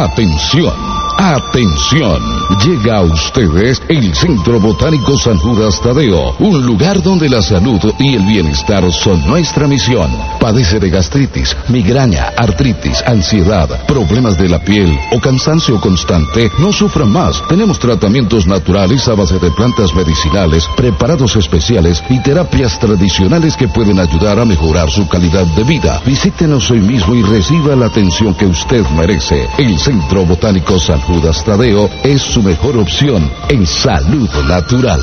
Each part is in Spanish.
Atención, atención, llega a ustedes el Centro Botánico San Judas Tadeo, un lugar donde la salud y el bienestar son nuestra misión. Padece de gastritis, migraña, artritis, ansiedad, problemas de la piel o cansancio constante, no sufra más. Tenemos tratamientos naturales a base de plantas medicinales, preparados especiales y terapias tradicionales que pueden ayudar a mejorar su calidad de vida. Visítenos hoy mismo y reciba la atención que usted merece. El Centro Botánico San Judas Tadeo es su mejor opción en salud natural.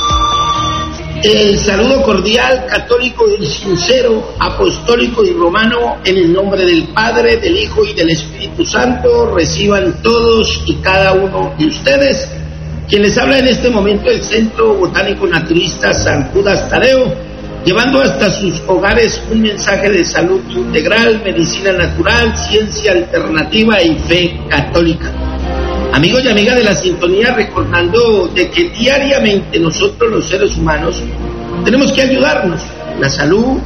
El saludo cordial, católico y sincero, apostólico y romano, en el nombre del Padre, del Hijo y del Espíritu Santo, reciban todos y cada uno de ustedes. Quien les habla en este momento el Centro Botánico Naturista San Judas Tadeo, llevando hasta sus hogares un mensaje de salud integral, medicina natural, ciencia alternativa y fe católica. Amigos y amigas de la sintonía, recordando de que diariamente nosotros los seres humanos tenemos que ayudarnos, la salud,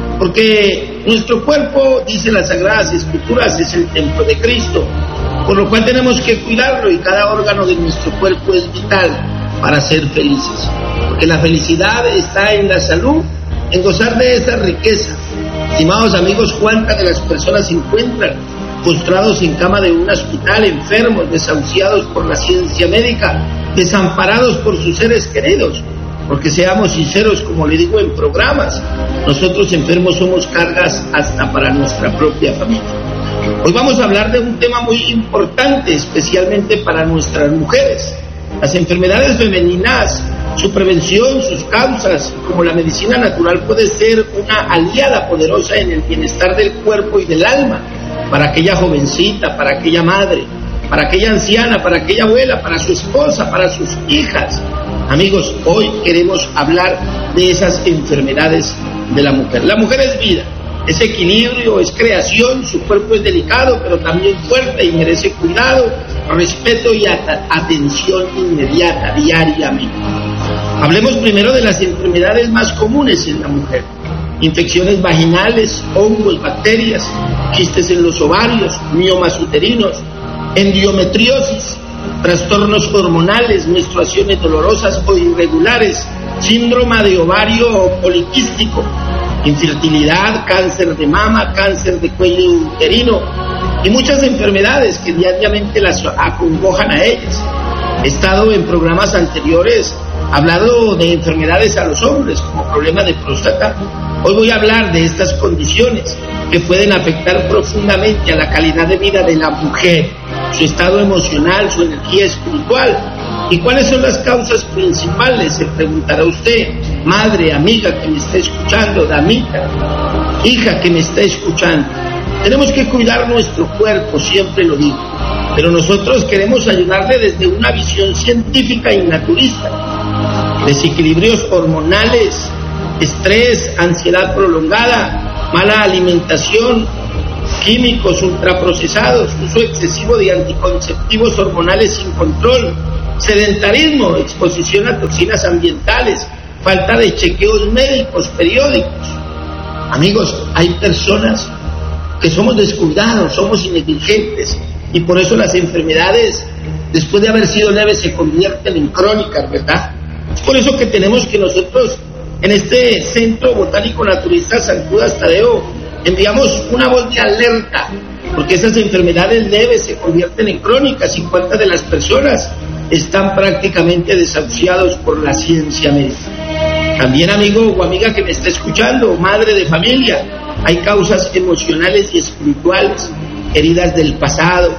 porque nuestro cuerpo, dice las Sagradas Escrituras, es el templo de Cristo, por lo cual tenemos que cuidarlo y cada órgano de nuestro cuerpo es vital para ser felices, porque la felicidad está en la salud, en gozar de esa riqueza. Estimados amigos, ¿cuántas de las personas se encuentran postrados en cama de un hospital, enfermos, desahuciados por la ciencia médica, desamparados por sus seres queridos? Porque seamos sinceros, como le digo en programas, nosotros enfermos somos cargas hasta para nuestra propia familia. Hoy vamos a hablar de un tema muy importante, especialmente para nuestras mujeres. Las enfermedades femeninas, su prevención, sus causas, como la medicina natural, puede ser una aliada poderosa en el bienestar del cuerpo y del alma, para aquella jovencita, para aquella madre, para aquella anciana, para aquella abuela, para su esposa, para sus hijas. Amigos, hoy queremos hablar de esas enfermedades de la mujer. La mujer es vida, es equilibrio, es creación, su cuerpo es delicado, pero también fuerte y merece cuidado, respeto y atención inmediata, diariamente. Hablemos primero de las enfermedades más comunes en la mujer. Infecciones vaginales, hongos, bacterias, quistes en los ovarios, miomas uterinos, endometriosis, trastornos hormonales, menstruaciones dolorosas o irregulares, síndrome de ovario poliquístico, infertilidad, cáncer de mama, cáncer de cuello uterino y muchas enfermedades que diariamente las acongojan a ellas. He estado en programas anteriores hablando de enfermedades a los hombres como problemas de próstata. Hoy voy a hablar de estas condiciones que pueden afectar profundamente a la calidad de vida de la mujer, su estado emocional, su energía espiritual. ¿Y cuáles son las causas principales? Se preguntará usted, madre, amiga que me está escuchando, damita, hija que me está escuchando. Tenemos que cuidar nuestro cuerpo, siempre lo digo, pero nosotros queremos ayudarle desde una visión científica y naturista. Desequilibrios hormonales, estrés, ansiedad prolongada, mala alimentación, químicos ultraprocesados, uso excesivo de anticonceptivos hormonales sin control, sedentarismo, exposición a toxinas ambientales, falta de chequeos médicos periódicos. Amigos, hay personas que somos descuidados, somos negligentes y por eso las enfermedades, después de haber sido leves, se convierten en crónicas, ¿verdad? Es por eso que tenemos que nosotros en este Centro Botánico Naturista San Judas Tadeo enviamos una voz de alerta, porque esas enfermedades leves se convierten en crónicas y cuántas de las personas están prácticamente desahuciados por la ciencia médica. También, amigo o amiga que me está escuchando, madre de familia, hay causas emocionales y espirituales, heridas del pasado,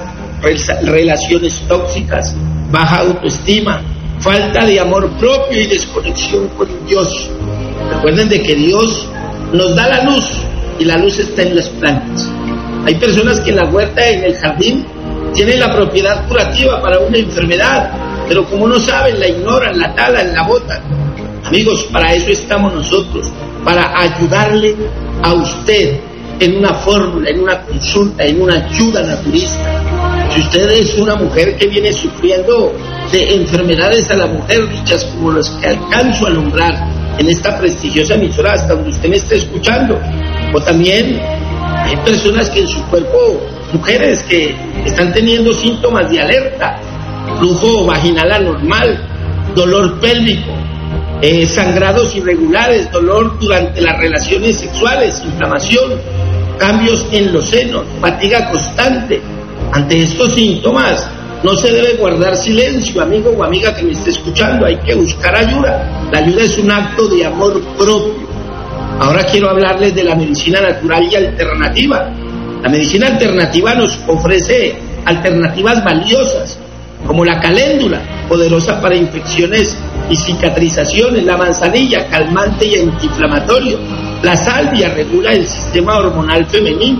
relaciones tóxicas, baja autoestima, falta de amor propio y desconexión con Dios. Recuerden de que Dios nos da la luz y la luz está en las plantas. Hay personas que en la huerta, en el jardín, tienen la propiedad curativa para una enfermedad, pero como no saben, la ignoran, la talan, la botan. Amigos, para eso estamos nosotros, para ayudarle a usted en una fórmula, en una consulta, en una ayuda naturista. Si usted es una mujer que viene sufriendo de enfermedades a la mujer, dichas como las que alcanzo a nombrar en esta prestigiosa emisora hasta donde usted me está escuchando, o también hay personas que en su cuerpo mujeres que están teniendo síntomas de alerta, flujo vaginal anormal, dolor pélvico, sangrados irregulares, dolor durante las relaciones sexuales, inflamación, cambios en los senos, fatiga constante. Ante estos síntomas no se debe guardar silencio, amigo o amiga que me esté escuchando, hay que buscar ayuda. La ayuda es un acto de amor propio. Ahora quiero hablarles de la medicina natural y alternativa. La medicina alternativa nos ofrece alternativas valiosas, como la caléndula, poderosa para infecciones y cicatrizaciones, la manzanilla, calmante y antiinflamatorio, la salvia regula el sistema hormonal femenino,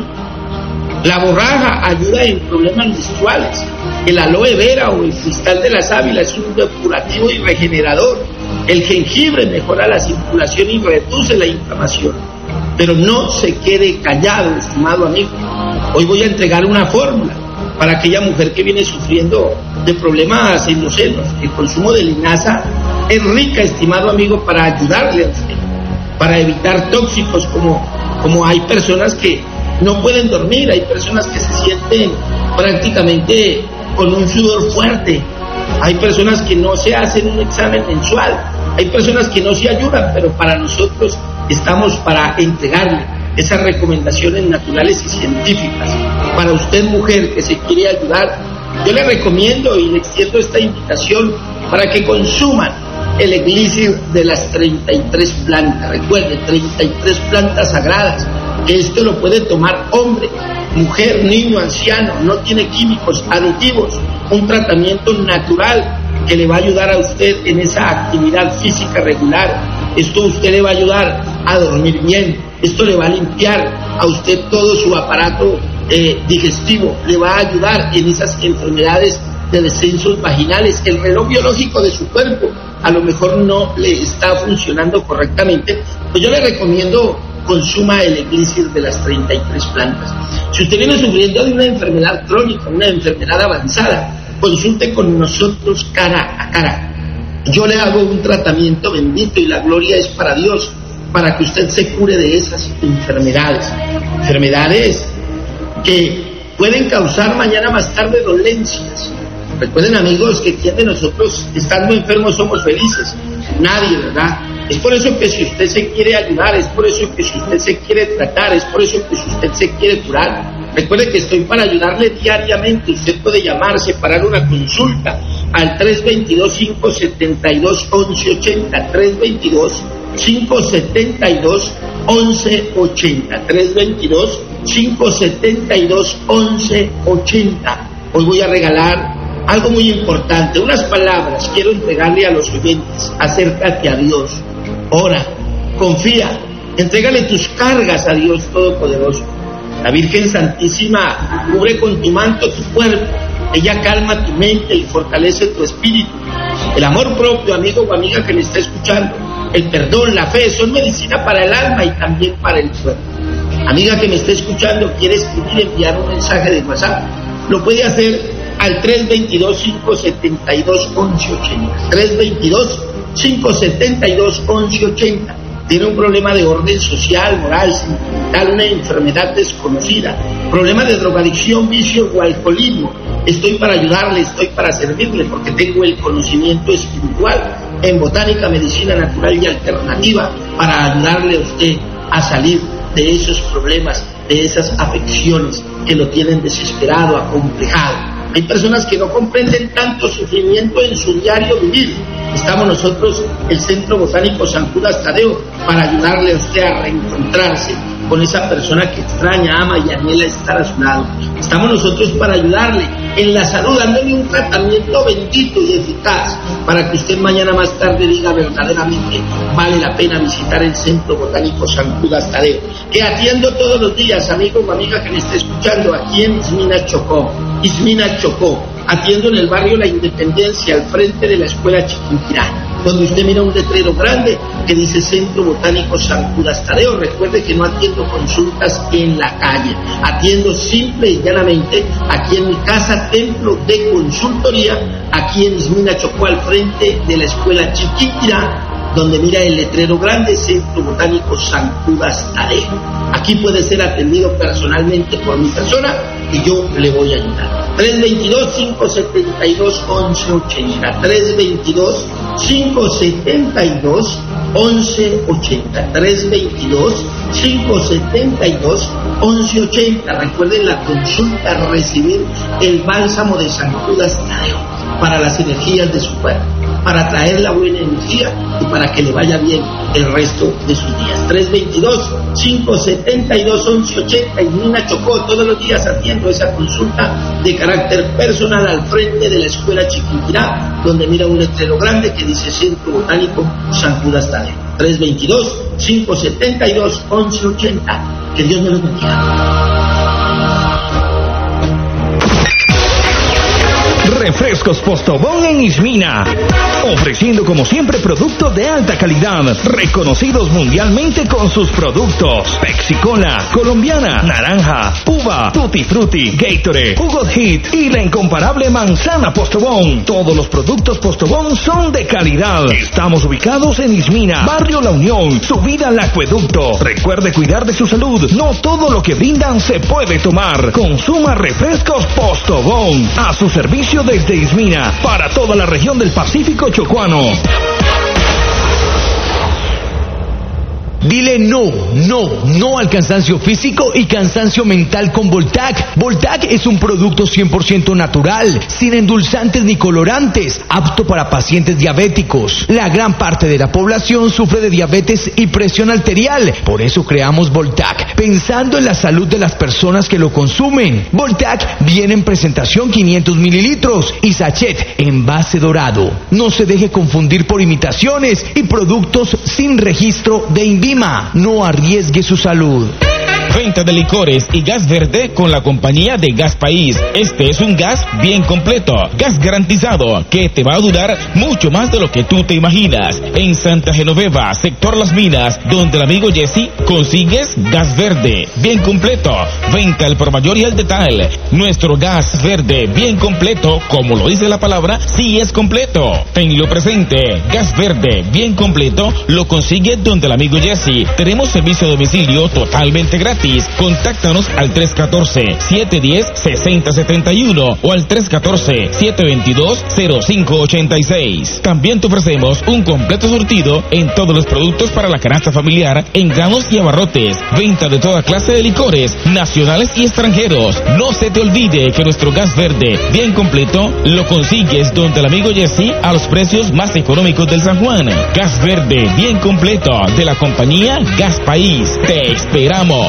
la borraja ayuda en problemas menstruales, el aloe vera o el cristal de la sábila es un depurativo y regenerador, el jengibre mejora la circulación y reduce la inflamación. Pero no se quede callado, estimado amigo. Hoy voy a entregar una fórmula para aquella mujer que viene sufriendo de problemas en los senos. El consumo de linaza es rica, estimado amigo, para ayudarle a usted, para evitar tóxicos, como hay personas que no pueden dormir, hay personas que se sienten prácticamente con un sudor fuerte, hay personas que no se hacen un examen mensual, hay personas que no se ayudan, pero para nosotros estamos para entregarle esas recomendaciones naturales y científicas. Para usted, mujer, que se quiere ayudar, yo le recomiendo y le extiendo esta invitación para que consuman el elixir de las 33 plantas. Recuerde, 33 plantas sagradas, que esto lo puede tomar hombre, mujer, niño, anciano, no tiene químicos, aditivos, un tratamiento natural que le va a ayudar a usted en esa actividad física regular. Esto a usted le va a ayudar a dormir bien, esto le va a limpiar a usted todo su aparato digestivo, le va a ayudar en esas enfermedades de descensos vaginales. El reloj biológico de su cuerpo a lo mejor no le está funcionando correctamente, pues yo le recomiendo consuma el elixir de las 33 plantas. Si usted viene sufriendo de una enfermedad crónica, una enfermedad avanzada, consulte con nosotros cara a cara. Yo le hago un tratamiento bendito y la gloria es para Dios, para que usted se cure de esas enfermedades que pueden causar mañana más tarde dolencias. Recuerden, amigos, que quien de nosotros estando enfermos somos felices, nadie, ¿verdad? Es por eso que si usted se quiere ayudar, es por eso que si usted se quiere tratar, es por eso que si usted se quiere curar, recuerde que estoy para ayudarle diariamente. Usted puede llamar, separar una consulta al 322-572-1180, 322-572-1180, 322-572-1180. Hoy voy a regalar algo muy importante, unas palabras quiero entregarle a los oyentes. Acércate a Dios, ora, confía, entrégale tus cargas a Dios Todopoderoso. La Virgen Santísima cubre con tu manto tu cuerpo, ella calma tu mente y fortalece tu espíritu. El amor propio, amigo o amiga que me está escuchando, el perdón, la fe, son medicina para el alma y también para el cuerpo. Amiga que me está escuchando, quiere escribir, enviar un mensaje de WhatsApp, lo puede hacer al 322-572-1180, 322-572-1180. Tiene un problema de orden social, moral, sentimental, una enfermedad desconocida, problema de drogadicción, vicio o alcoholismo. Estoy para ayudarle, estoy para servirle, porque tengo el conocimiento espiritual en botánica, medicina natural y alternativa para ayudarle a usted a salir de esos problemas, de esas afecciones que lo tienen desesperado, acomplejado. Hay personas que no comprenden tanto sufrimiento en su diario vivir. Estamos nosotros, el Centro Botánico San Judas Tadeo, para ayudarle a usted a reencontrarse con esa persona que extraña, ama y anhela estar a su lado. Estamos nosotros para ayudarle en la salud, dándole un tratamiento bendito y eficaz, para que usted mañana más tarde diga verdaderamente, vale la pena visitar el Centro Botánico San Judas Tadeo, que atiendo todos los días, amigo o amiga que me esté escuchando, aquí en Ismina Chocó, atiendo en el barrio La Independencia, al frente de la Escuela Chiquinquirá, donde usted mira un letrero grande que dice Centro Botánico San Judas Tadeo. Recuerde que no atiendo consultas en la calle, atiendo simple y llanamente aquí en mi casa, templo de consultoría, aquí en Ismina Chocó, al frente de la Escuela Chiquinquirá, donde mira el letrero grande Centro Botánico San Judas Tadeo. Aquí puede ser atendido personalmente por mi persona y yo le voy a ayudar. 322-572-1180, 322-572-1180, 322-572-1180. Recuerden la consulta, recibir el bálsamo de San Judas Tadeo para las energías de su cuerpo, para traer la buena energía y para que le vaya bien el resto de sus días. 322-572-1180. Ismina Chocó, todos los días haciendo esa consulta de carácter personal al frente de la escuela Chiquinquirá, donde mira un letrero grande que dice Centro Botánico San Judas Tadeo. 322-572-1180. Que Dios me lo bendiga. Refrescos Postobón en Ismina, ofreciendo como siempre productos de alta calidad, reconocidos mundialmente con sus productos: Pepsi Cola, colombiana, naranja, uva, Tutti Frutti, Gatorade, Jugo Hit y la incomparable manzana Postobón. Todos los productos Postobón son de calidad. Estamos ubicados en Ismina, Barrio La Unión, subida al acueducto. Recuerde cuidar de su salud, no todo lo que brindan se puede tomar. Consuma refrescos Postobón, a su servicio desde Ismina, para toda la región del Pacífico chocuano. Dile no al cansancio físico y cansancio mental con Voltac. Voltac es un producto 100% natural, sin endulzantes ni colorantes, apto para pacientes diabéticos. La gran parte de la población sufre de diabetes y presión arterial, por eso creamos Voltac, pensando en la salud de las personas que lo consumen. Voltac viene en presentación 500 mililitros y sachet envase dorado. No se deje confundir por imitaciones y productos sin registro de INVIMA. No arriesgue su salud. Venta de licores y gas verde con la compañía de Gas País. Este es un gas bien completo, gas garantizado, que te va a durar mucho más de lo que tú te imaginas. En Santa Genoveva, sector Las Minas, donde el amigo Jesse, consigues gas verde bien completo. Venta al por mayor y al detalle. Nuestro gas verde bien completo, como lo dice la palabra, sí es completo. Tenlo presente, gas verde bien completo lo consigue donde el amigo Jesse. Tenemos servicio a domicilio totalmente gratis. Contáctanos al 314-710-6071 o al 314-722-0586. También te ofrecemos un completo surtido en todos los productos para la canasta familiar, en granos y abarrotes. Venta de toda clase de licores, nacionales y extranjeros. No se te olvide que nuestro gas verde bien completo lo consigues donde el amigo Jesse a los precios más económicos del San Juan. Gas verde bien completo de la compañía Gas País. Te esperamos.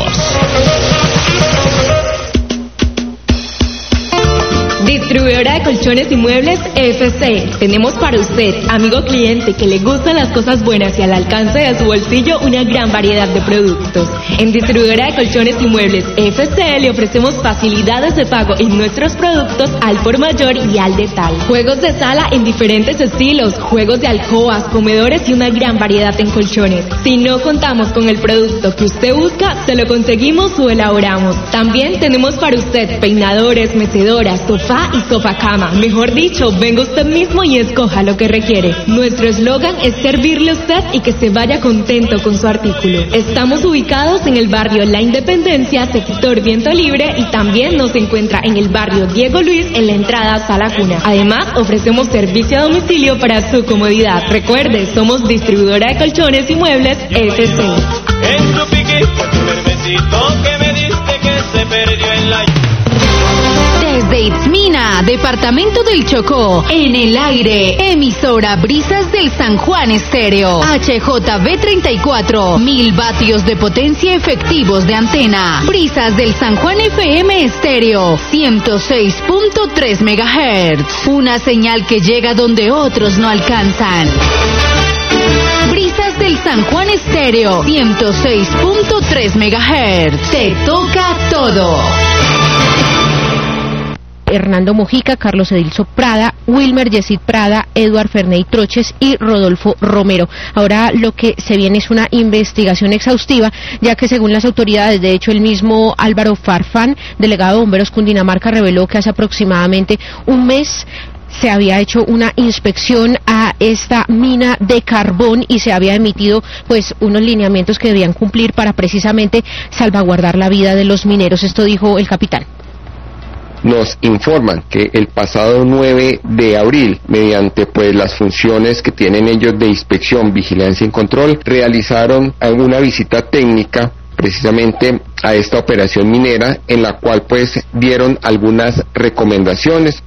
Distribuidora de colchones y muebles FC. Tenemos para usted, amigo cliente, que le gustan las cosas buenas y al alcance de su bolsillo, una gran variedad de productos. En Distribuidora de colchones y muebles FC le ofrecemos facilidades de pago en nuestros productos al por mayor y al detalle. Juegos de sala en diferentes estilos, juegos de alcobas, comedores y una gran variedad en colchones. Si no contamos con el producto que usted busca, se lo conseguimos o elaboramos. También tenemos para usted peinadores, mecedoras, sofá y sofacama. Mejor dicho, venga usted mismo y escoja lo que requiere. Nuestro eslogan es servirle a usted y que se vaya contento con su artículo. Estamos ubicados en el barrio La Independencia, sector Viento Libre, y también nos encuentra en el barrio Diego Luis, en la entrada a Sala Cuna. Además, ofrecemos servicio a domicilio para su comodidad. Recuerde, somos distribuidora de colchones y muebles FC. En tu piquito, tu bebecito que me diste que se perdió en la... Desde Itzmina, departamento del Chocó, en el aire, emisora Brisas del San Juan Estéreo, HJB 34, 1000 vatios de potencia efectivos de antena. Brisas del San Juan FM Estéreo, 106.3 MHz, una señal que llega donde otros no alcanzan. Brisas del San Juan Estéreo, 106.3 MHz, te toca todo. Hernando Mojica, Carlos Edilso Prada, Wilmer Yesid Prada, Eduard Ferney Troches y Rodolfo Romero. Ahora lo que se viene es una investigación exhaustiva, ya que según las autoridades, de hecho el mismo Álvaro Farfán, delegado de Bomberos Cundinamarca, reveló que hace aproximadamente un mes se había hecho una inspección a esta mina de carbón y se había emitido pues unos lineamientos que debían cumplir para precisamente salvaguardar la vida de los mineros. Esto dijo el capitán. nos informan que el pasado 9 de abril, mediante pues las funciones que tienen ellos de inspección, vigilancia y control, realizaron una visita técnica precisamente a esta operación minera, en la cual pues dieron algunas recomendaciones.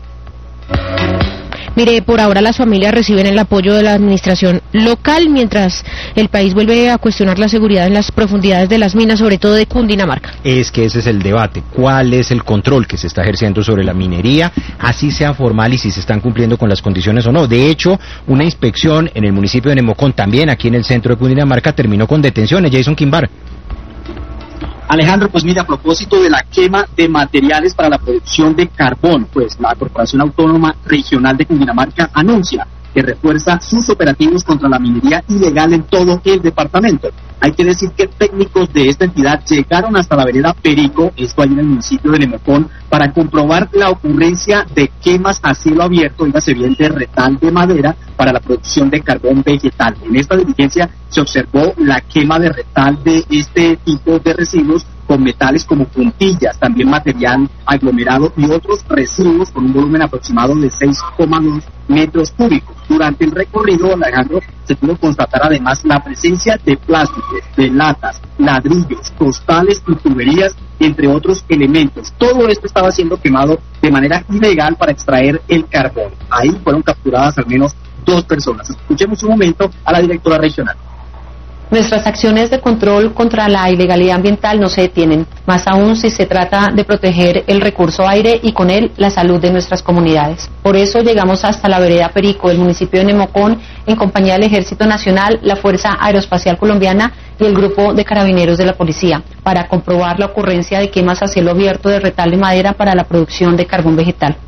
Mire, por ahora las familias reciben el apoyo de la administración local, mientras el país vuelve a cuestionar la seguridad en las profundidades de las minas, sobre todo de Cundinamarca. Es que ese es el debate. ¿Cuál es el control que se está ejerciendo sobre la minería, así sea formal y si se están cumpliendo con las condiciones o no? De hecho, una inspección en el municipio de Nemocón, también aquí en el centro de Cundinamarca, terminó con detenciones. Jason Quimbar. Alejandro, pues mira, a propósito de la quema de materiales para la producción de carbón, pues la Corporación Autónoma Regional de Cundinamarca anuncia que refuerza sus operativos contra la minería ilegal en todo el departamento. Hay que decir que técnicos de esta entidad llegaron hasta la vereda Perico, esto ahí en el municipio de Nemocón, para comprobar la ocurrencia de quemas a cielo abierto, se bien de retal de madera para la producción de carbón vegetal. En esta diligencia se observó la quema de retal de este tipo de residuos con metales como puntillas, también material aglomerado y otros residuos con un volumen aproximado de 6,2 metros cúbicos. Durante el recorrido, Alejandro, se pudo constatar además la presencia de plásticos, de latas, ladrillos, costales y tuberías, entre otros elementos. Todo esto estaba siendo quemado de manera ilegal para extraer el carbón. Ahí fueron capturadas al menos 2 personas. Escuchemos un momento a la directora regional. Nuestras acciones de control contra la ilegalidad ambiental no se detienen, más aún si se trata de proteger el recurso aire y con él la salud de nuestras comunidades. Por eso llegamos hasta la vereda Perico del municipio de Nemocón en compañía del Ejército Nacional, la Fuerza Aeroespacial Colombiana y el Grupo de Carabineros de la Policía para comprobar la ocurrencia de quemas a cielo abierto de retal de madera para la producción de carbón vegetal.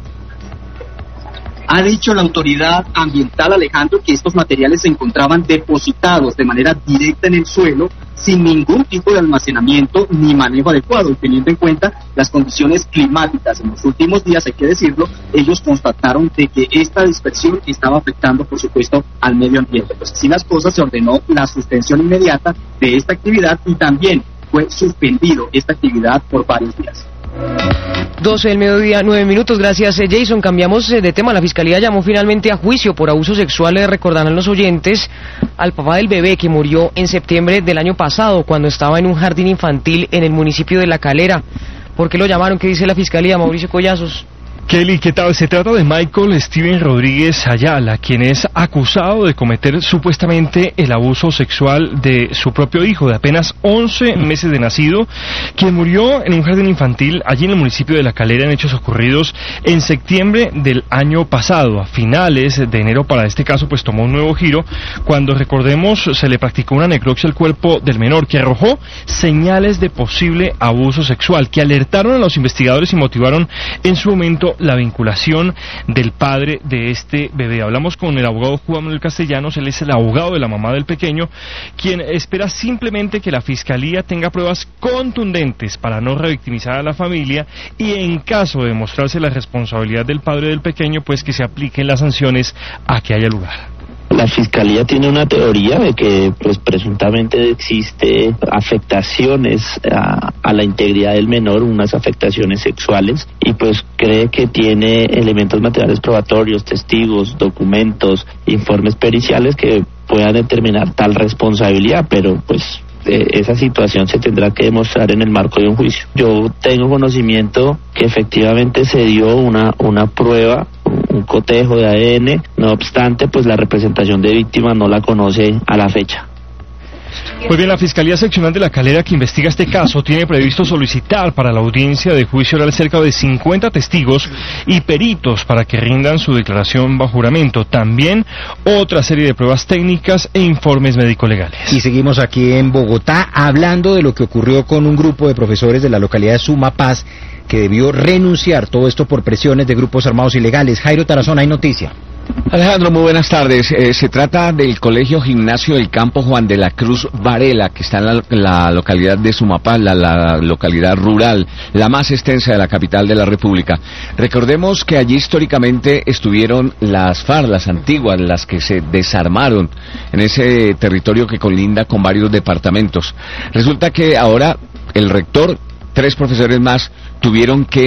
Ha dicho la autoridad ambiental, Alejandro, que estos materiales se encontraban depositados de manera directa en el suelo, sin ningún tipo de almacenamiento ni manejo adecuado, teniendo en cuenta las condiciones climáticas. En los últimos días, hay que decirlo, ellos constataron de que esta dispersión estaba afectando, por supuesto, al medio ambiente. Pues así las cosas, se ordenó la suspensión inmediata de esta actividad y también fue suspendido esta actividad por varios días. 12 del mediodía, 9 minutos. Gracias, Jason. Cambiamos de tema. La Fiscalía llamó finalmente a juicio por abuso sexual, recordarán los oyentes, al papá del bebé que murió en septiembre del año pasado cuando estaba en un jardín infantil en el municipio de La Calera. ¿Por qué lo llamaron? ¿Qué dice la Fiscalía, Mauricio Collazos? Kelly, ¿qué tal? Se trata de Michael Steven Rodríguez Ayala, quien es acusado de cometer supuestamente el abuso sexual de su propio hijo, de apenas 11 meses de nacido, quien murió en un jardín infantil allí en el municipio de La Calera, en hechos ocurridos en septiembre del año pasado. A finales de enero, para este caso, pues tomó un nuevo giro cuando, recordemos, se le practicó una necropsia al cuerpo del menor que arrojó señales de posible abuso sexual que alertaron a los investigadores y motivaron en su momento la vinculación del padre de este bebé. Hablamos con el abogado Juan Manuel Castellanos, él es el abogado de la mamá del pequeño, quien espera simplemente que la Fiscalía tenga pruebas contundentes para no revictimizar a la familia y, en caso de demostrarse la responsabilidad del padre del pequeño, pues que se apliquen las sanciones a que haya lugar. La Fiscalía tiene una teoría de que pues presuntamente existe afectaciones a la integridad del menor, unas afectaciones sexuales, y pues cree que tiene elementos materiales probatorios, testigos, documentos, informes periciales que puedan determinar tal responsabilidad, pero pues esa situación se tendrá que demostrar en el marco de un juicio. Yo tengo conocimiento que efectivamente se dio una prueba, un cotejo de ADN, no obstante, pues la representación de víctima no la conoce a la fecha. Pues bien, la Fiscalía Seccional de La Calera, que investiga este caso, tiene previsto solicitar para la audiencia de juicio oral cerca de 50 testigos y peritos para que rindan su declaración bajo juramento. También otra serie de pruebas técnicas e informes médico-legales. Y seguimos aquí en Bogotá hablando de lo que ocurrió con un grupo de profesores de la localidad de Sumapaz que debió renunciar, todo esto por presiones de grupos armados ilegales. Jairo Tarazona, hay noticia. Alejandro, muy buenas tardes. Se trata del Colegio Gimnasio del Campo Juan de la Cruz Varela, que está en la localidad de Sumapaz, la localidad rural, la más extensa de la capital de la República. Recordemos que allí históricamente estuvieron las FARC, las antiguas, las que se desarmaron en ese territorio que colinda con varios departamentos. Resulta que ahora el rector, 3 profesores más, tuvieron que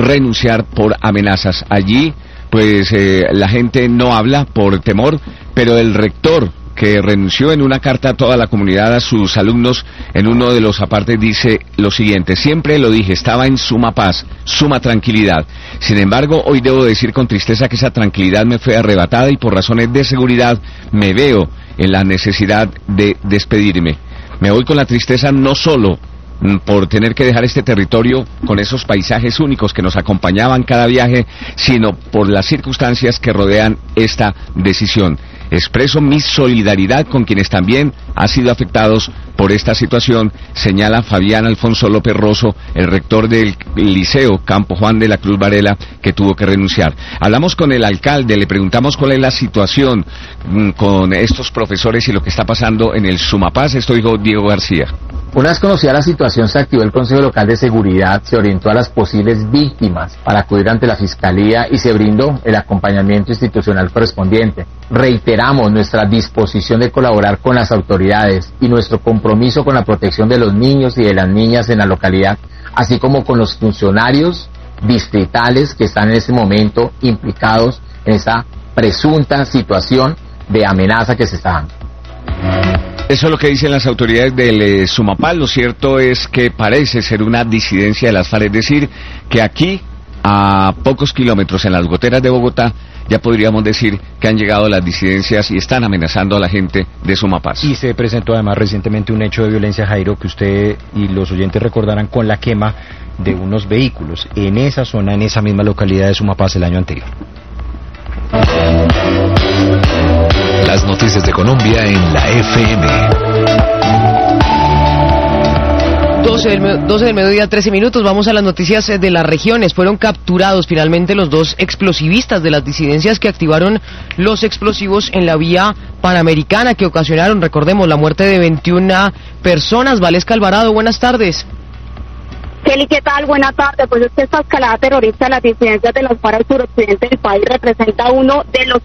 renunciar por amenazas. Allí, pues la gente no habla por temor, pero el rector, que renunció en una carta a toda la comunidad, a sus alumnos, en uno de los apartes dice lo siguiente: siempre lo dije, estaba en suma paz, suma tranquilidad. Sin embargo, hoy debo decir con tristeza que esa tranquilidad me fue arrebatada y por razones de seguridad me veo en la necesidad de despedirme. Me voy con la tristeza no solo por tener que dejar este territorio con esos paisajes únicos que nos acompañaban cada viaje, sino por las circunstancias que rodean esta decisión. Expreso mi solidaridad con quienes también han sido afectados por esta situación, señala Fabián Alfonso López Rosso, el rector del Liceo Campo Juan de la Cruz Varela, que tuvo que renunciar. Hablamos con el alcalde, le preguntamos cuál es la situación con estos profesores y lo que está pasando en el Sumapaz. Esto dijo Diego García. Una vez conocida la situación, se activó el Consejo Local de Seguridad, se orientó a las posibles víctimas para acudir ante la Fiscalía y se brindó el acompañamiento institucional correspondiente. Reiteramos nuestra disposición de colaborar con las autoridades y nuestro compromiso con la protección de los niños y de las niñas en la localidad, así como con los funcionarios distritales que están en este momento implicados en esta presunta situación de amenaza que se está dando. Eso es lo que dicen las autoridades del Sumapaz. Lo cierto es que parece ser una disidencia de las FARC, es decir, que aquí, a pocos kilómetros en las goteras de Bogotá, ya podríamos decir que han llegado las disidencias y están amenazando a la gente de Sumapaz. Y se presentó además recientemente un hecho de violencia, Jairo, que usted y los oyentes recordarán, con la quema de unos vehículos en esa zona, en esa misma localidad de Sumapaz el año anterior. Las noticias de Colombia en la FM. 12 del mediodía, 13 minutos. Vamos a las noticias de las regiones. Fueron capturados finalmente los dos explosivistas de las disidencias que activaron los explosivos en la vía panamericana que ocasionaron, recordemos, la muerte de 21 personas. Valesca Alvarado, buenas tardes. Kelly, ¿qué tal? Buenas tardes. Pues es que esta escalada terrorista de las disidencias de las FARC al suroccidente del país representa uno de los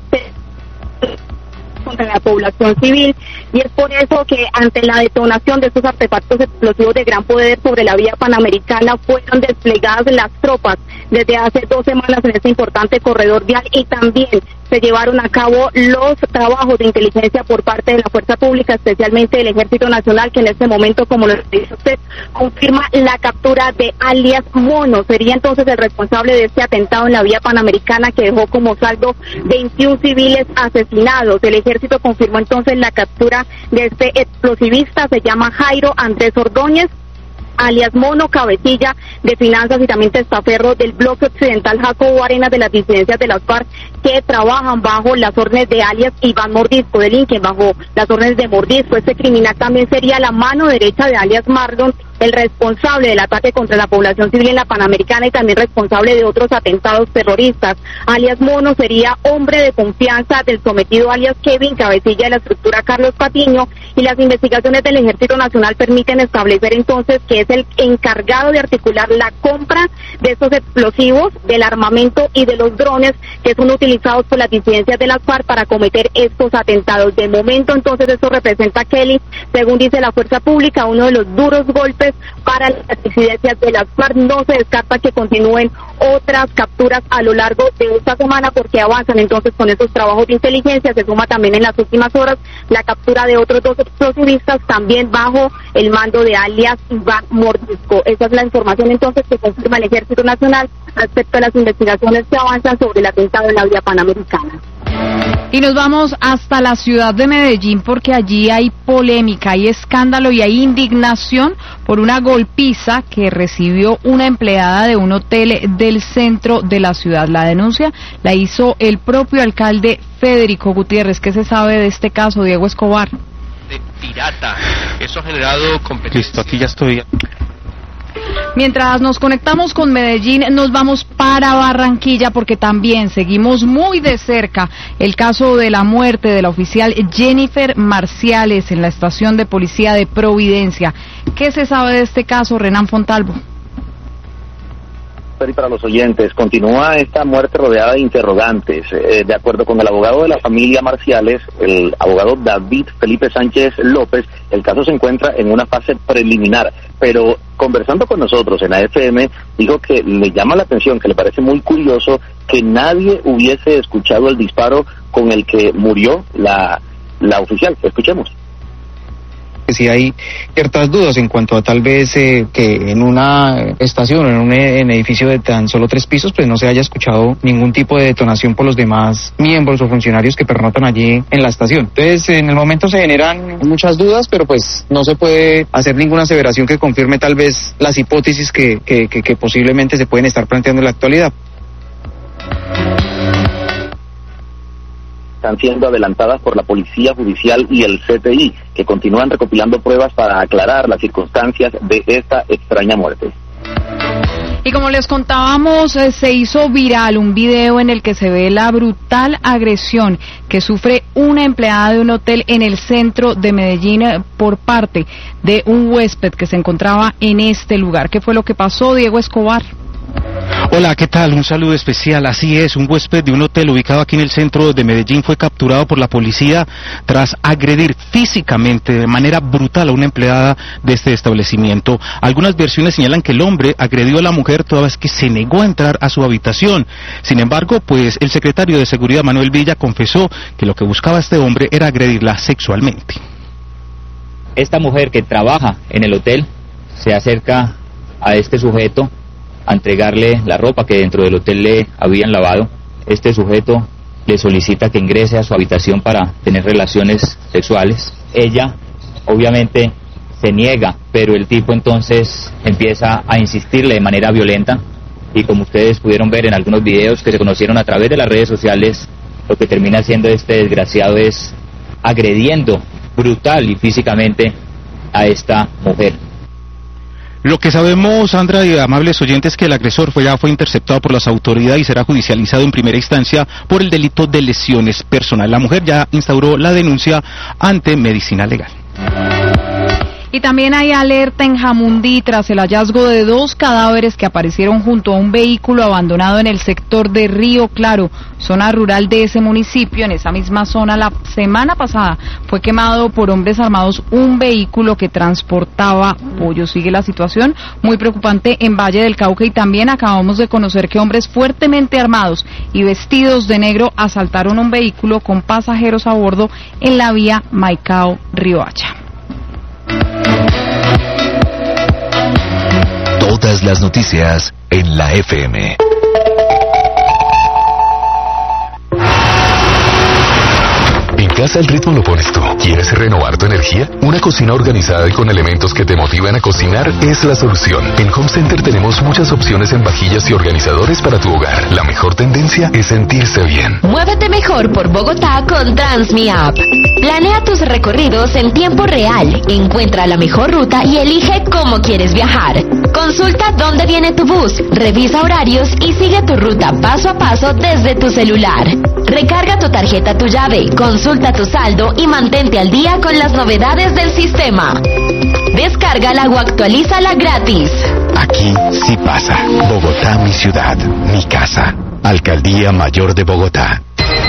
contra la población civil, y es por eso que ante la detonación de estos artefactos explosivos de gran poder sobre la vía panamericana fueron desplegadas las tropas desde hace 2 semanas en este importante corredor vial, y también se llevaron a cabo los trabajos de inteligencia por parte de la Fuerza Pública, especialmente del Ejército Nacional, que en este momento, como lo dice usted, confirma la captura de alias Mono. Sería entonces el responsable de este atentado en la vía panamericana que dejó como saldo 21 civiles asesinados. El Ejército confirmó entonces la captura de este explosivista, se llama Jairo Andrés Ordóñez, alias Mono, cabecilla de finanzas y también testaferro del bloque occidental Jacobo Arenas de las disidencias de las FARC, que trabajan bajo las órdenes de alias Iván Mordisco, delinquen bajo las órdenes de Mordisco. Este criminal también sería la mano derecha de alias Mardon, el responsable del ataque contra la población civil en la Panamericana y también responsable de otros atentados terroristas. Alias Mono sería hombre de confianza del sometido alias Kevin, cabecilla de la estructura Carlos Patiño, y las investigaciones del Ejército Nacional permiten establecer entonces que es el encargado de articular la compra de estos explosivos, del armamento y de los drones que son utilizados por las disidencias de las FARC para cometer estos atentados. De momento entonces esto representa, Kelly, según dice la Fuerza Pública, uno de los duros golpes para las disidencias de las FARC. No se descarta que continúen otras capturas a lo largo de esta semana, porque avanzan entonces con estos trabajos de inteligencia. Se suma también en las últimas horas la captura de otros 2 explosivistas, también bajo el mando de alias Iván Mordisco. Esa es la información entonces que confirma el Ejército Nacional respecto a las investigaciones que avanzan sobre el atentado en la vía panamericana. Y nos vamos hasta la ciudad de Medellín, porque allí hay polémica, hay escándalo y hay indignación por una golpiza que recibió una empleada de un hotel del centro de la ciudad. La denuncia la hizo el propio alcalde Federico Gutiérrez. ¿Qué se sabe de este caso, Diego Escobar? De pirata, eso ha generado competencia. Listo, aquí ya estoy. Mientras nos conectamos con Medellín, nos vamos para Barranquilla, porque también seguimos muy de cerca el caso de la muerte de la oficial Jennifer Marciales en la estación de policía de Providencia. ¿Qué se sabe de este caso, Renan Fontalvo? Y para los oyentes, continúa esta muerte rodeada de interrogantes. De acuerdo con el abogado de la familia Marciales, el abogado David Felipe Sánchez López, el caso se encuentra en una fase preliminar, pero conversando con nosotros en AFM, dijo que le llama la atención, que le parece muy curioso que nadie hubiese escuchado el disparo con el que murió la oficial. Escuchemos. Sí hay ciertas dudas en cuanto a tal vez que en una estación o en un edificio de tan solo 3 pisos pues no se haya escuchado ningún tipo de detonación por los demás miembros o funcionarios que pernotan allí en la estación. Entonces en el momento se generan muchas dudas, pero pues no se puede hacer ninguna aseveración que confirme tal vez las hipótesis que posiblemente se pueden estar planteando en la actualidad. Están siendo adelantadas por la Policía Judicial y el CTI, que continúan recopilando pruebas para aclarar las circunstancias de esta extraña muerte. Y como les contábamos, se hizo viral un video en el que se ve la brutal agresión que sufre una empleada de un hotel en el centro de Medellín por parte de un huésped que se encontraba en este lugar. ¿Qué fue lo que pasó, Diego Escobar? Hola, ¿qué tal? Un saludo especial. Así es, un huésped de un hotel ubicado aquí en el centro de Medellín fue capturado por la policía tras agredir físicamente de manera brutal a una empleada de este establecimiento. Algunas versiones señalan que el hombre agredió a la mujer toda vez que se negó a entrar a su habitación. Sin embargo, pues el secretario de Seguridad, Manuel Villa, confesó que lo que buscaba este hombre era agredirla sexualmente. Esta mujer que trabaja en el hotel se acerca a este sujeto a entregarle la ropa que dentro del hotel le habían lavado. Este sujeto le solicita que ingrese a su habitación para tener relaciones sexuales. Ella, obviamente, se niega, pero el tipo entonces empieza a insistirle de manera violenta, y como ustedes pudieron ver en algunos videos que se conocieron a través de las redes sociales, lo que termina haciendo este desgraciado es agrediendo brutal y físicamente a esta mujer. Lo que sabemos, Sandra y amables oyentes, es que el agresor ya fue interceptado por las autoridades y será judicializado en primera instancia por el delito de lesiones personales. La mujer ya instauró la denuncia ante Medicina Legal. Y también hay alerta en Jamundí tras el hallazgo de 2 cadáveres que aparecieron junto a un vehículo abandonado en el sector de Río Claro, zona rural de ese municipio. En esa misma zona, la semana pasada, fue quemado por hombres armados un vehículo que transportaba pollo. Sigue la situación muy preocupante en Valle del Cauca, y también acabamos de conocer que hombres fuertemente armados y vestidos de negro asaltaron un vehículo con pasajeros a bordo en la vía Maicao-Riohacha. Todas las noticias en la FM. En casa el ritmo lo pones tú. ¿Quieres renovar tu energía? Una cocina organizada y con elementos que te motivan a cocinar es la solución. En Home Center tenemos muchas opciones en vajillas y organizadores para tu hogar. La mejor tendencia es sentirse bien. Muévete mejor por Bogotá con Transmi App. Planea tus recorridos en tiempo real, encuentra la mejor ruta y elige cómo quieres viajar. Consulta dónde viene tu bus, revisa horarios y sigue tu ruta paso a paso desde tu celular. Recarga tu tarjeta Tu Llave, consulta tu saldo y mantente al día con las novedades del sistema. Descárgala o actualízala gratis. Aquí sí pasa. Bogotá, mi ciudad, mi casa. Alcaldía Mayor de Bogotá.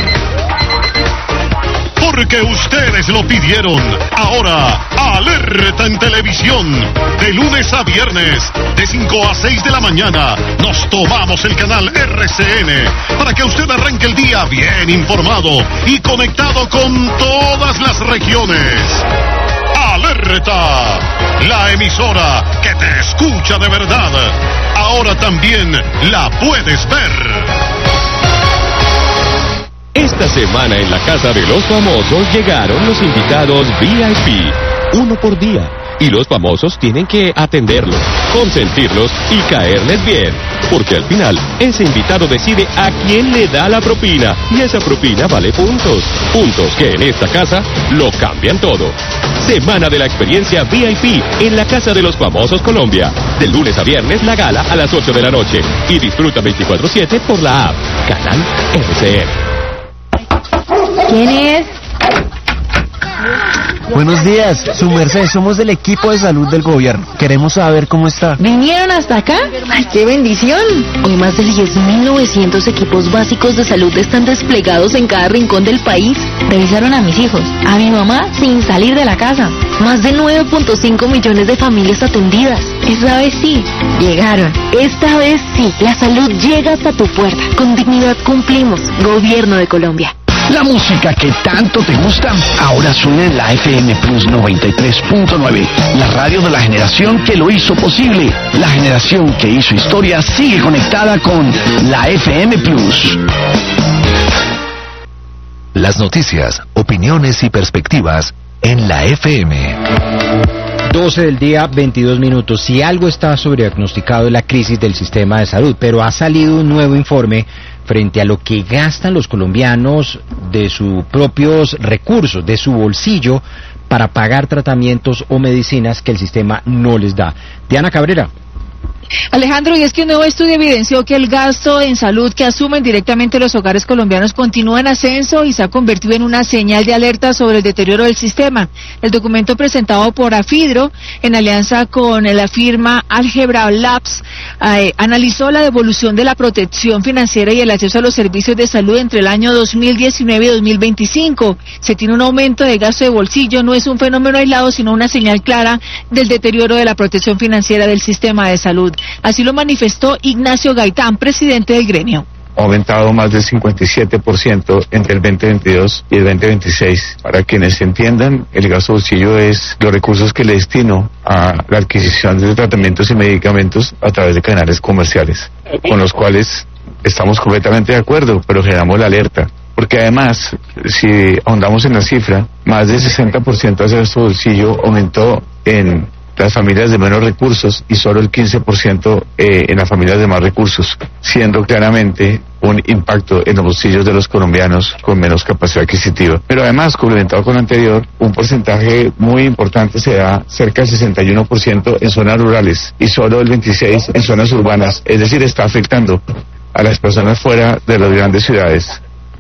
Porque ustedes lo pidieron. Ahora, alerta en televisión. De lunes a viernes, de 5 a 6 de la mañana, nos tomamos el canal RCN para que usted arranque el día bien informado y conectado con todas las regiones. Alerta, la emisora que te escucha de verdad. Ahora también la puedes ver. Esta semana en la Casa de los Famosos llegaron los invitados VIP, 1 por día, y los famosos tienen que atenderlos, consentirlos y caerles bien, porque al final ese invitado decide a quién le da la propina, y esa propina vale puntos, puntos que en esta casa lo cambian todo. Semana de la experiencia VIP en la Casa de los Famosos Colombia, de lunes a viernes la gala a las 8 de la noche, y disfruta 24/7 por la app, Canal RCN. ¿Quién es? Buenos días, su merced, somos del equipo de salud del gobierno. Queremos saber cómo está. ¿Vinieron hasta acá? ¡Ay, qué bendición! Hoy más de 10.900 equipos básicos de salud están desplegados en cada rincón del país. Revisaron a mis hijos, a mi mamá sin salir de la casa. Más de 9.5 millones de familias atendidas. Esta vez sí, llegaron. Esta vez sí, la salud llega hasta tu puerta. Con dignidad cumplimos. Gobierno de Colombia. La música que tanto te gusta ahora suena en la FM Plus 93.9, la radio de la generación que lo hizo posible. La generación que hizo historia sigue conectada con la FM Plus. Las noticias, opiniones y perspectivas en la FM. 12 del día, 22 minutos. Si algo está sobrediagnosticado es la crisis del sistema de salud, pero ha salido un nuevo informe frente a lo que gastan los colombianos de sus propios recursos, de su bolsillo, para pagar tratamientos o medicinas que el sistema no les da. Diana Cabrera. Alejandro, y es que un nuevo estudio evidenció que el gasto en salud que asumen directamente los hogares colombianos continúa en ascenso y se ha convertido en una señal de alerta sobre el deterioro del sistema. El documento presentado por AFIDRO, en alianza con la firma Algebra Labs, analizó la devolución de la protección financiera y el acceso a los servicios de salud entre el año 2019 y 2025. Se tiene un aumento de gasto de bolsillo, no es un fenómeno aislado, sino una señal clara del deterioro de la protección financiera del sistema de salud. Así lo manifestó Ignacio Gaitán, presidente del gremio. Ha aumentado más del 57% entre el 2022 y el 2026. Para quienes entiendan, el gasto bolsillo es los recursos que le destino a la adquisición de tratamientos y medicamentos a través de canales comerciales, con los cuales estamos completamente de acuerdo, pero generamos la alerta. Porque además, si ahondamos en la cifra, más del 60% de ese gasto bolsillo aumentó en las familias de menos recursos y solo el 15% en las familias de más recursos, siendo claramente un impacto en los bolsillos de los colombianos con menos capacidad adquisitiva. Pero además, complementado con lo anterior, un porcentaje muy importante se da, cerca del 61% en zonas rurales y solo el 26% en zonas urbanas, es decir, está afectando a las personas fuera de las grandes ciudades.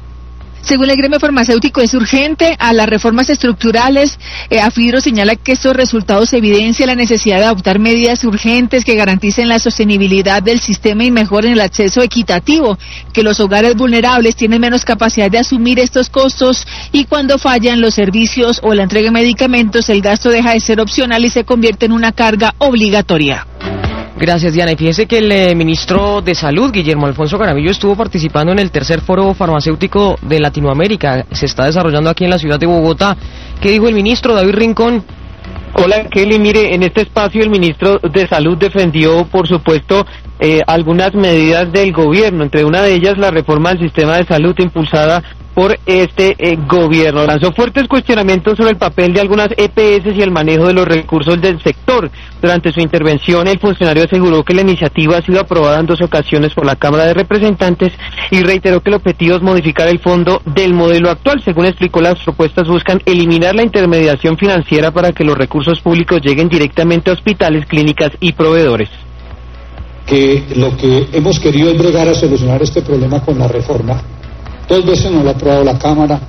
Según el gremio farmacéutico, es urgente a las reformas estructurales. AFIDRO señala que estos resultados evidencian la necesidad de adoptar medidas urgentes que garanticen la sostenibilidad del sistema y mejoren el acceso equitativo, que los hogares vulnerables tienen menos capacidad de asumir estos costos y cuando fallan los servicios o la entrega de medicamentos, el gasto deja de ser opcional y se convierte en una carga obligatoria. Gracias, Diana. Y fíjense que el ministro de Salud, Guillermo Alfonso Jaramillo, estuvo participando en el tercer foro farmacéutico de Latinoamérica. Se está desarrollando aquí en la ciudad de Bogotá. ¿Qué dijo el ministro David Rincón? Hola, Kelly. Mire, en este espacio el ministro de Salud defendió, por supuesto, algunas medidas del gobierno, entre una de ellas la reforma del sistema de salud impulsada por este gobierno. Lanzó fuertes cuestionamientos sobre el papel de algunas EPS y el manejo de los recursos del sector. Durante su intervención, el funcionario aseguró que la iniciativa ha sido aprobada en 2 ocasiones por la Cámara de Representantes y reiteró que el objetivo es modificar el fondo del modelo actual. Según explicó, las propuestas buscan eliminar la intermediación financiera para que los recursos públicos lleguen directamente a hospitales, clínicas y proveedores. Que lo que hemos querido es llegar a solucionar este problema con la reforma. 2 veces nos lo ha aprobado la Cámara,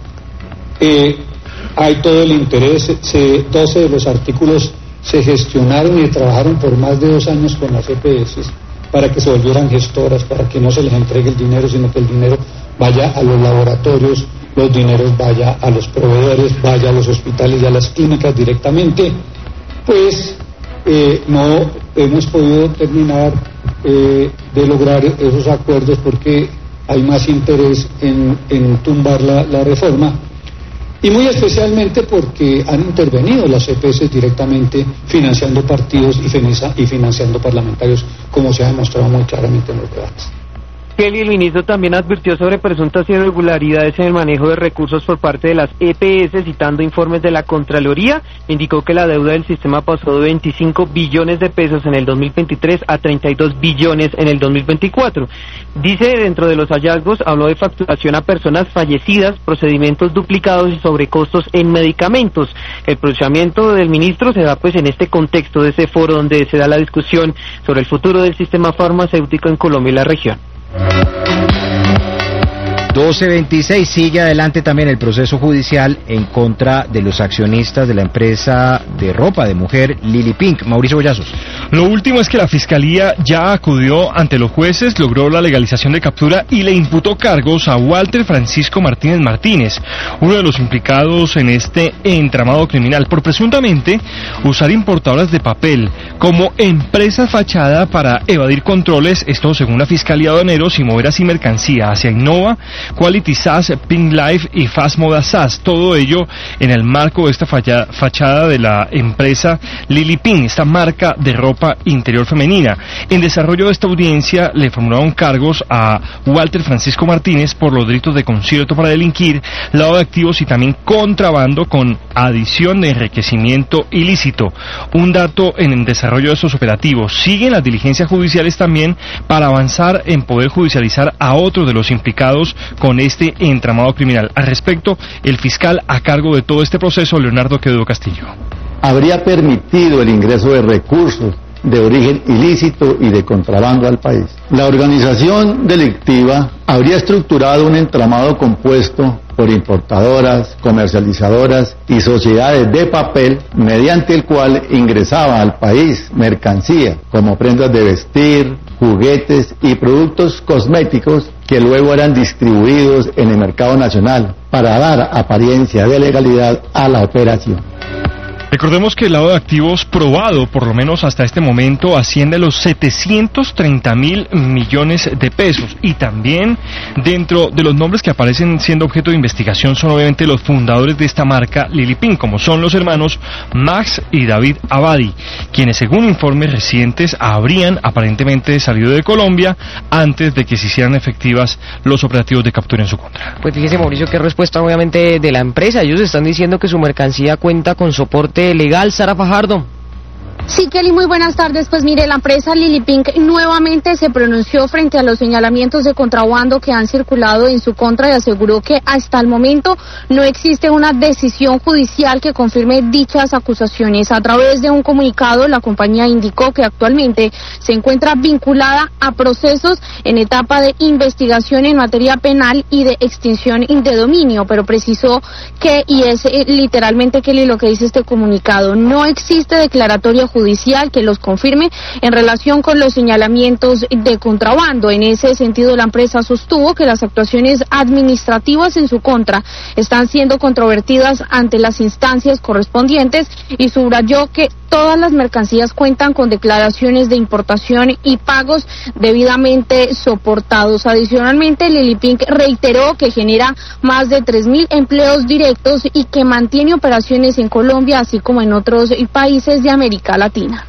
hay todo el interés, 12 de los artículos se gestionaron y trabajaron por más de 2 años con las EPS para que se volvieran gestoras, para que no se les entregue el dinero, sino que el dinero vaya a los laboratorios, los dineros vaya a los proveedores, vaya a los hospitales y a las clínicas directamente. Pues no hemos podido terminar de lograr esos acuerdos porque hay más interés en tumbar la reforma y muy especialmente porque han intervenido las EPS directamente financiando partidos y financiando parlamentarios, como se ha demostrado muy claramente en los debates. Kelly, el ministro también advirtió sobre presuntas irregularidades en el manejo de recursos por parte de las EPS, citando informes de la Contraloría. Indicó que la deuda del sistema pasó de 25 billones de pesos en el 2023 a 32 billones en el 2024. Dice, dentro de los hallazgos, habló de facturación a personas fallecidas, procedimientos duplicados y sobrecostos en medicamentos. El pronunciamiento del ministro se da pues en este contexto de ese foro donde se da la discusión sobre el futuro del sistema farmacéutico en Colombia y la región. 12:26, sigue adelante también el proceso judicial en contra de los accionistas de la empresa de ropa de mujer Lili Pink. Mauricio Bollazos. Lo último es que la Fiscalía ya acudió ante los jueces, logró la legalización de captura y le imputó cargos a Walter Francisco Martínez Martínez, uno de los implicados en este entramado criminal, por presuntamente usar importadoras de papel como empresa fachada para evadir controles, esto según la Fiscalía de Aduaneros, y mover así mercancía hacia Innova, Quality SAS, Pink Life y Fast Moda SAS, todo ello en el marco de esta fachada de la empresa Lili Pink, esta marca de ropa interior femenina. En desarrollo de esta audiencia le formularon cargos a Walter Francisco Martínez por los delitos de concierto para delinquir, lavado de activos y también contrabando con adición de enriquecimiento ilícito. Un dato en el desarrollo de estos operativos: siguen las diligencias judiciales también para avanzar en poder judicializar a otros de los implicados con este entramado criminal. Al respecto, el fiscal a cargo de todo este proceso, Leonardo Quevedo Castillo. Habría permitido el ingreso de recursos de origen ilícito y de contrabando al país. La organización delictiva habría estructurado un entramado compuesto por importadoras, comercializadoras y sociedades de papel, mediante el cual ingresaba al país mercancía como prendas de vestir, juguetes y productos cosméticos que luego eran distribuidos en el mercado nacional para dar apariencia de legalidad a la operación. Recordemos que el lavado de activos probado, por lo menos hasta este momento, asciende a los 730.000 millones de pesos. Y también dentro de los nombres que aparecen siendo objeto de investigación son obviamente los fundadores de esta marca Lili Pink, como son los hermanos Max y David Abadi, quienes según informes recientes habrían aparentemente salido de Colombia antes de que se hicieran efectivas los operativos de captura en su contra. Pues fíjese, Mauricio, qué respuesta obviamente de la empresa. Ellos están diciendo que su mercancía cuenta con soporte legal. Sara Fajardo. Sí, Kelly, muy buenas tardes. Pues mire, la empresa Lili Pink nuevamente se pronunció frente a los señalamientos de contrabando que han circulado en su contra y aseguró que hasta el momento no existe una decisión judicial que confirme dichas acusaciones. A través de un comunicado, la compañía indicó que actualmente se encuentra vinculada a procesos en etapa de investigación en materia penal y de extinción de dominio, pero precisó que, y es literalmente, Kelly, lo que dice este comunicado, no existe declaratoria judicial que los confirme en relación con los señalamientos de contrabando. En ese sentido, la empresa sostuvo que las actuaciones administrativas en su contra están siendo controvertidas ante las instancias correspondientes y subrayó que todas las mercancías cuentan con declaraciones de importación y pagos debidamente soportados. Adicionalmente, Lili Pink reiteró que genera más de 3.000 empleos directos y que mantiene operaciones en Colombia, así como en otros países de América Latina.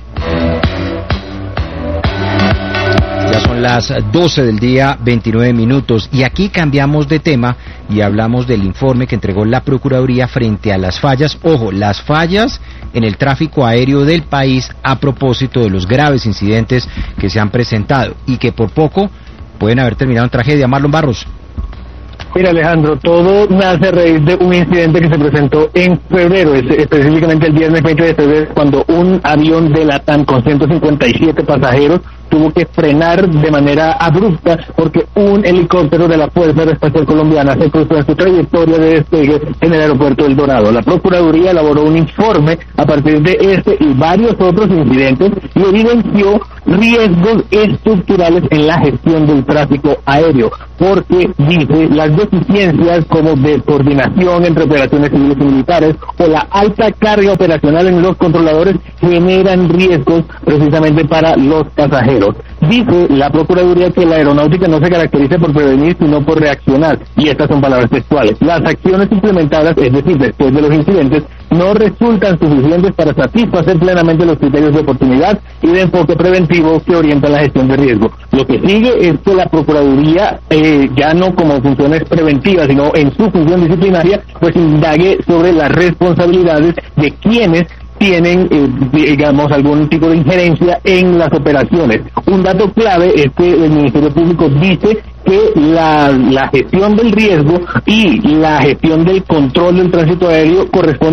Ya son las 12 del día, 29 minutos, y aquí cambiamos de tema y hablamos del informe que entregó la Procuraduría frente a las fallas, ojo, las fallas en el tráfico aéreo del país a propósito de los graves incidentes que se han presentado y que por poco pueden haber terminado en tragedia. Marlon Barros. Mira, Alejandro, todo nace a raíz de un incidente que se presentó en febrero, específicamente el viernes 20 de febrero, cuando un avión de LATAM con 157 pasajeros tuvo que frenar de manera abrupta porque un helicóptero de la Fuerza Aeroespacial Colombiana se cruzó en su trayectoria de despegue en el aeropuerto del Dorado. La Procuraduría elaboró un informe a partir de este y varios otros incidentes y evidenció riesgos estructurales en la gestión del tráfico aéreo, porque dice las deficiencias como de coordinación entre operaciones civiles y militares o la alta carga operacional en los controladores generan riesgos precisamente para los pasajeros. Dice la Procuraduría que la aeronáutica no se caracteriza por prevenir sino por reaccionar, y estas son palabras textuales. Las acciones implementadas, es decir, después de los incidentes, no resultan suficientes para satisfacer plenamente los criterios de oportunidad y de enfoque preventivo que orientan la gestión de riesgo. Lo que sigue es que la Procuraduría, ya no como funciones preventivas, sino en su función disciplinaria, pues indague sobre las responsabilidades de quienes tienen, digamos, algún tipo de injerencia en las operaciones. Un dato clave es que el Ministerio Público dice que la gestión del riesgo y la gestión del control del tránsito aéreo corresponde